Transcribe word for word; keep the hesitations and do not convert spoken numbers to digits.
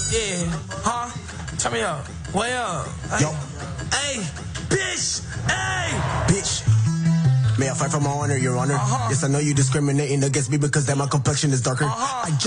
Yeah. Huh? Turn me up. Way up. Hey. Yo. Hey. Bitch. Hey. Bitch. May I fight for my honor, Your Honor? Uh-huh. Yes, I know you discriminating against me because that my complexion is darker. Uh-huh. I